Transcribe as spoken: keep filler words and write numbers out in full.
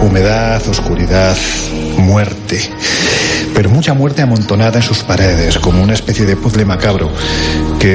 Humedad, oscuridad, muerte. Pero mucha muerte amontonada en sus paredes, como una especie de puzzle macabro que